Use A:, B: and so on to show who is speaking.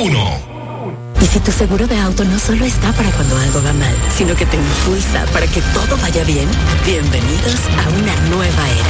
A: 1.
B: Y si tu seguro de auto no solo está para cuando algo va mal, sino que te impulsa para que todo vaya bien, bienvenidos a una nueva era.